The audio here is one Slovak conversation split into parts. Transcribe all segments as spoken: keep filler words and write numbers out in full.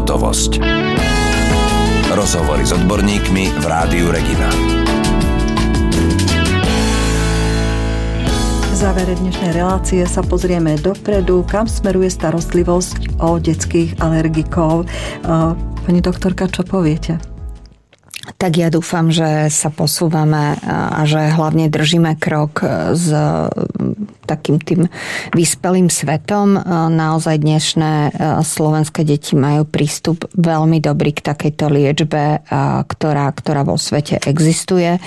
Hotovosť. Rozhovory s odborníkmi v Rádiu Regina. V závere dnešnej relácie sa pozrieme dopredu, kam smeruje starostlivosť o detských alergikov. Pani doktorka, čo poviete? Tak ja dúfam, že sa posúvame a že hlavne držíme krok s takým tým vyspelým svetom. Naozaj dnešné slovenské deti majú prístup veľmi dobrý k takejto liečbe, ktorá, ktorá vo svete existuje.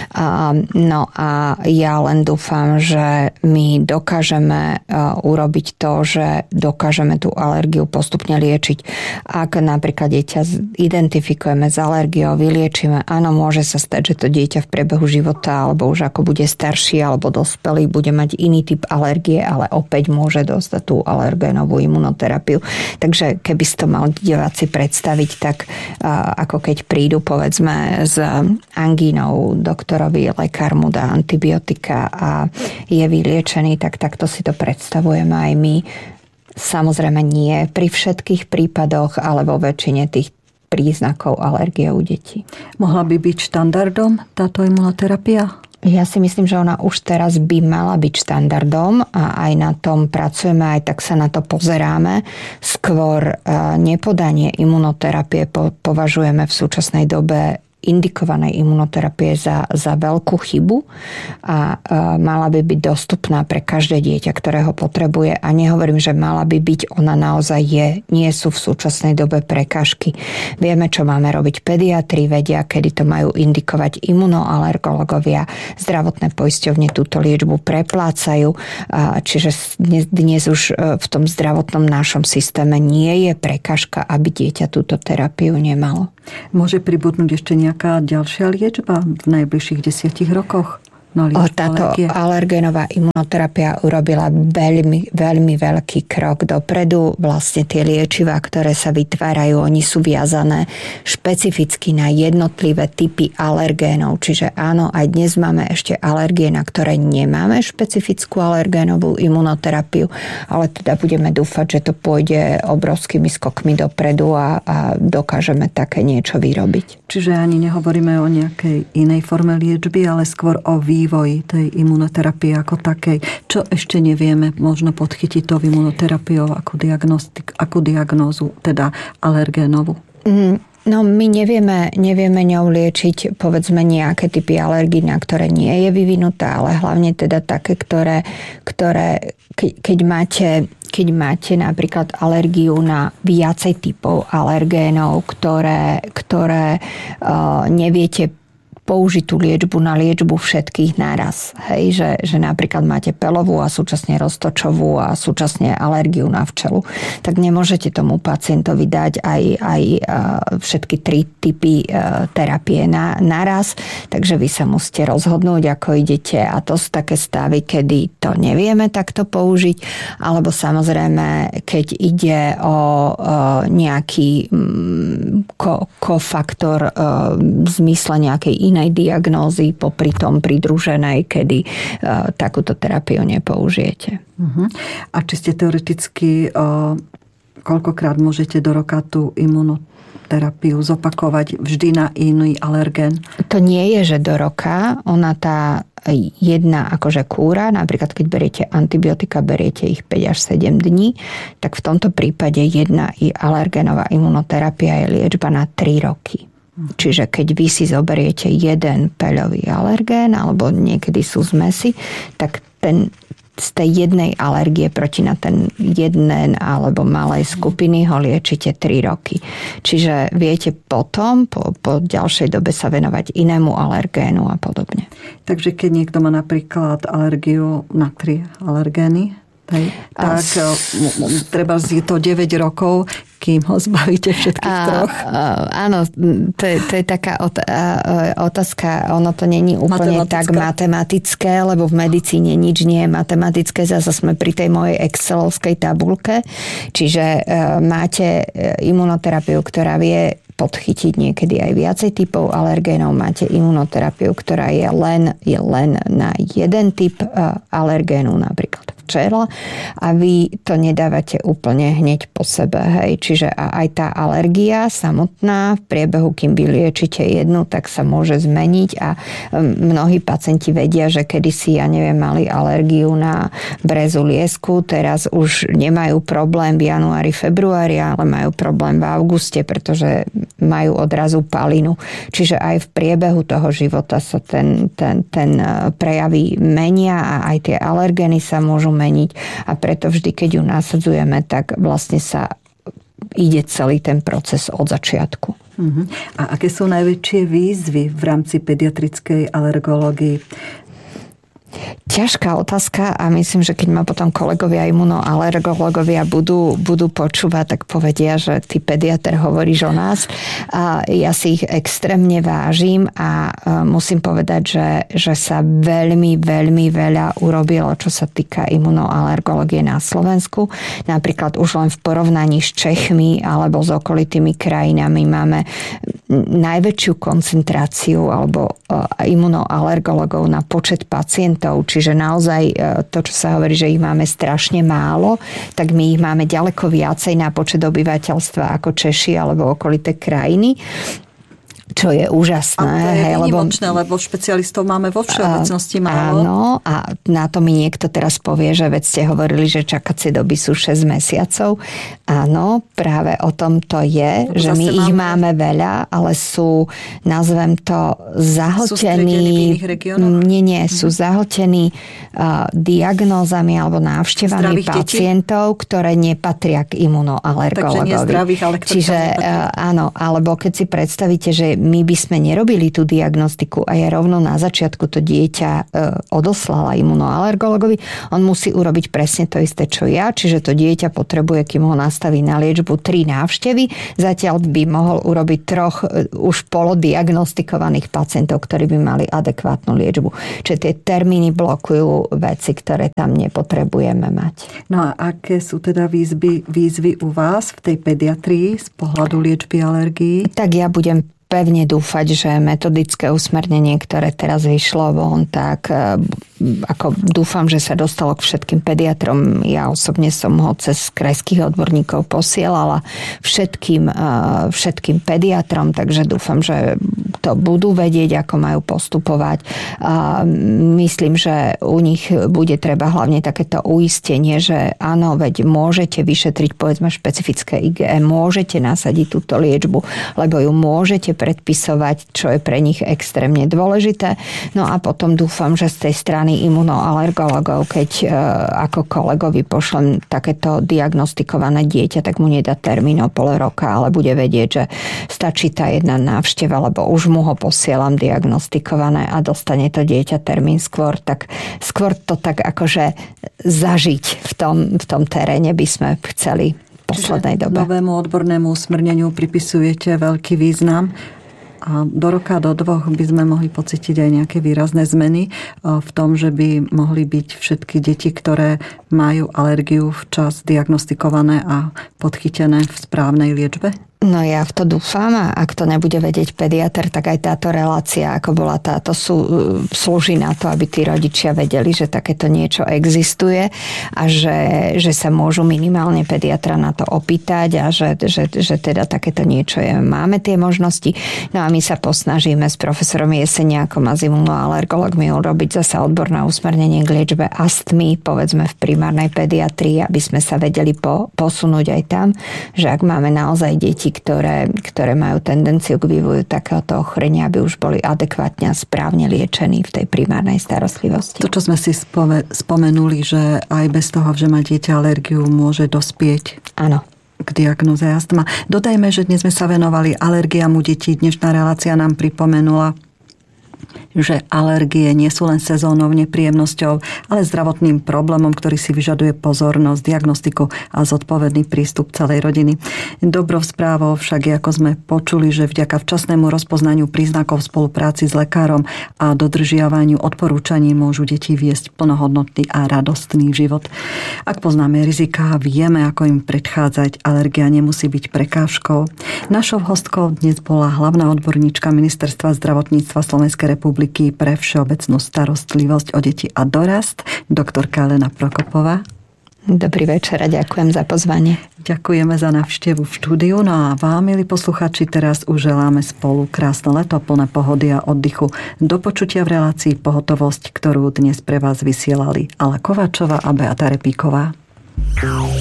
No a ja len dúfam, že my dokážeme urobiť to, že dokážeme tú alergiu postupne liečiť. Ak napríklad dieťa identifikujeme s alergiou, vyliečíme, áno, môže sa stať, že to dieťa v priebehu života alebo už ako bude starší alebo dospelý, bude mať iný typ alergie, ale opäť môže dostať tú alergénovú imunoterapiu. Takže keby si to mali diváci predstaviť, tak ako keď prídu povedzme s angínou, doktorovi lekár mu dá antibiotika a je vyliečený, tak takto si to predstavujeme aj my. Samozrejme nie pri všetkých prípadoch, ale vo väčšine tých príznakov alergie u detí. Mohla by byť štandardom táto imunoterapia? Ja si myslím, že ona už teraz by mala byť štandardom a aj na tom pracujeme, aj tak sa na to pozeráme. Skôr nepodanie imunoterapie považujeme v súčasnej dobe indikovanej imunoterapie za, za veľkú chybu a e, mala by byť dostupná pre každé dieťa, ktoré ho potrebuje. A nehovorím, že mala by byť, ona naozaj je. Nie sú v súčasnej dobe prekážky. Vieme, čo máme robiť pediatri, vedia, kedy to majú indikovať imunoalergológovia. Zdravotné poisťovne túto liečbu preplácajú. A, čiže dnes, dnes už v tom zdravotnom našom systéme nie je prekážka, aby dieťa túto terapiu nemalo. Môže pribudnúť ešte nejaká ďalšia liečba v najbližších desiatich rokoch? No, táto alergie. Alergénová imunoterapia urobila veľmi, veľmi veľký krok dopredu. Vlastne tie liečivá, ktoré sa vytvárajú, oni sú viazané špecificky na jednotlivé typy alergénov. Čiže áno, aj dnes máme ešte alergie, na ktoré nemáme špecifickú alergénovú imunoterapiu, ale teda budeme dúfať, že to pôjde obrovskými skokmi dopredu a, a dokážeme také niečo vyrobiť. Čiže ani nehovoríme o nejakej inej forme liečby, ale skôr o vývoji tej imunoterapie ako takej. Čo ešte nevieme možno podchytiť tou imunoterapiou ako, diagnostik, ako diagnózu, teda alergénovú? Mm. No my nevieme, nevieme ňou liečiť povedzme nejaké typy alergií, na ktoré nie je vyvinutá, ale hlavne teda také, ktoré, ktoré keď máte, keď máte napríklad alergiu na viacej typov alergénov, ktoré, ktoré uh, neviete použiť tú liečbu na liečbu všetkých naraz. Hej, že, že napríklad máte peľovú a súčasne roztočovú a súčasne alergiu na včelu. Tak nemôžete tomu pacientovi dať aj, aj všetky tri typy terapie na, naraz. Takže vy sa musíte rozhodnúť, ako idete. A to sú také stavy, kedy to nevieme takto použiť. Alebo samozrejme, keď ide o nejaký ko, kofaktor v zmysle nejakej inej diagnózy popri tom pridruženej, kedy uh, takúto terapiu nepoužijete. Uh-huh. A či ste teoreticky uh, koľkokrát môžete do roka tú imunoterapiu zopakovať vždy na iný alergén? To nie je, že do roka. Ona tá jedna akože kúra, napríklad keď beriete antibiotika, beriete ich päť až sedem dní, tak v tomto prípade jedna alergénová imunoterapia je liečba na tri roky. Čiže keď vy si zoberiete jeden peľový alergén, alebo niekedy sú zmesi, tak ten, z tej jednej alergie proti na ten jeden alebo malej skupiny ho liečite tri roky. Čiže viete potom, po, po ďalšej dobe sa venovať inému alergénu a podobne. Takže keď niekto má napríklad alergiu na tri alergény, hej, tak a... treba je to deväť rokov, kým ho zbavíte všetkých a, troch. Áno, to je, to je taká otázka, ono to není úplne tak matematické, lebo v medicíne nič nie je matematické, zase sme pri tej mojej excelovskej tabulke, čiže máte imunoterapiu, ktorá vie podchytiť niekedy aj viacej typov alergénov, máte imunoterapiu, ktorá je len, je len na jeden typ alergénu napríklad včera a vy to nedávate úplne hneď po sebe. Hej. Čiže aj tá alergia samotná v priebehu, kým vy liečite jednu, tak sa môže zmeniť a mnohí pacienti vedia, že kedysi, ja neviem, mali alergiu na brezu liesku, teraz už nemajú problém v januári, februári, ale majú problém v auguste, pretože majú odrazu palinu. Čiže aj v priebehu toho života sa ten, ten, ten prejavy menia a aj tie alergény sa môžu meniť a preto vždy, keď ju nasadzujeme, tak vlastne sa ide celý ten proces od začiatku. Uh-huh. A aké sú najväčšie výzvy v rámci pediatrickej alergológie? Ťažká otázka a myslím, že keď ma potom kolegovia imunoalergológovia budú, budú počúvať, tak povedia, že ty pediater hovoríš o nás. A ja si ich extrémne vážim a musím povedať, že, že sa veľmi, veľmi veľa urobilo, čo sa týka imunoalergológie na Slovensku. Napríklad už len v porovnaní s Čechmi alebo s okolitými krajinami máme najväčšiu koncentráciu alebo imunoalergológov na počet pacientov. Čiže naozaj to, čo sa hovorí, že ich máme strašne málo, tak my ich máme ďaleko viacej na počet obyvateľstva ako Češi alebo okolité krajiny. Čo je úžasné. A to je hej, výnimočné, lebo, lebo špecialistov máme vo všeobecnosti málo. Áno, a na to mi niekto teraz povie, že veď ste hovorili, že čakacie doby sú šesť mesiacov. Áno, práve o tom to je, lebo že my máme... ich máme veľa, ale sú, nazvem to, zahltení... Nie, nie, mm-hmm. sú zahltení uh, diagnózami alebo návštevami zdravých pacientov, detí? Ktoré nepatria k imunoalergologovi. Takže nie zdravých, ale ktoré Čiže uh, áno, alebo keď si predstavíte, že my by sme nerobili tú diagnostiku a ja rovno na začiatku to dieťa e, odoslala imunoalergologovi, on musí urobiť presne to isté, čo ja, čiže to dieťa potrebuje, kým ho nastaví na liečbu, tri návštevy, zatiaľ by mohol urobiť troch e, už polodiagnostikovaných pacientov, ktorí by mali adekvátnu liečbu. Čiže tie termíny blokujú veci, ktoré tam nepotrebujeme mať. No a aké sú teda výzvy, výzvy u vás v tej pediatrii z pohľadu liečby alergií? Tak ja budem pevne dúfať, že metodické usmernenie, ktoré teraz vyšlo von, tak ako dúfam, že sa dostalo k všetkým pediatrom. Ja osobne som ho cez krajských odborníkov posielala všetkým, všetkým pediatrom, takže dúfam, že to budú vedieť, ako majú postupovať. Myslím, že u nich bude treba hlavne takéto uistenie, že áno, veď môžete vyšetriť povedzme špecifické í gé é, môžete nasadiť túto liečbu, lebo ju môžete predpisovať, čo je pre nich extrémne dôležité. No a potom dúfam, že z tej strany imunoalergologov, keď e, ako kolegovi pošlem takéto diagnostikované dieťa, tak mu nedá termín o pol roka, ale bude vedieť, že stačí tá jedna návšteva, lebo už mu ho posielam diagnostikované a dostane to dieťa termín skôr, tak skôr to tak akože zažiť v tom, v tom teréne by sme chceli v poslednej dobe. Novému odbornému usmerneniu pripisujete veľký význam a do roka, do dvoch by sme mohli pocítiť aj nejaké výrazné zmeny v tom, že by mohli byť všetky deti, ktoré majú alergiu včas diagnostikované a podchytené v správnej liečbe? No ja v to dúfam a ak to nebude vedieť pediater, tak aj táto relácia, ako bola táto, sú, slúži na to, aby tí rodičia vedeli, že takéto niečo existuje a že, že sa môžu minimálne pediatra na to opýtať a že, že, že teda takéto niečo je. Máme tie možnosti. No a my sa posnažíme s profesorom Jeseniakom a s imunoalergologmi urobiť zasa odborné usmernenie k liečbe astmy, povedzme v primárnej pediatrii, aby sme sa vedeli po, posunúť aj tam, že ak máme naozaj deti, Ktoré, ktoré majú tendenciu k vývoju takéhoto ochorenia, aby už boli adekvátne a správne liečení v tej primárnej starostlivosti. To, čo sme si spome- spomenuli, že aj bez toho, že má dieťa alergiu, môže dospieť Áno. k diagnoze astma. Dodajme, že dnes sme sa venovali alergiám u detí. Dnešná relácia nám pripomenula, že alergie nie sú len sezónnou nepríjemnosťou, ale zdravotným problémom, ktorý si vyžaduje pozornosť, diagnostiku a zodpovedný prístup celej rodiny. Dobrou správou však je, ako sme počuli, že vďaka včasnému rozpoznaniu príznakov v spolupráci s lekárom a dodržiavaniu odporúčaní môžu deti viesť plnohodnotný a radostný život. Ak poznáme riziká, vieme, ako im predchádzať, alergia nemusí byť prekážkou. Našou hostkou dnes bola hlavná odborníčka Ministerstva zdravotníctva Slovenskej republiky republiky pre všeobecnú starostlivosť o deti a dorast, doktorka Elena Prokopová. Dobrý večer a ďakujem za pozvanie. Ďakujeme za návštevu v štúdiu. No a vám, milí posluchači, teraz už želáme spolu krásne leto, plné pohody a oddychu. Do počutia v relácii Pohotovosť, ktorú dnes pre vás vysielali Alla Kováčová a Beata Repíková.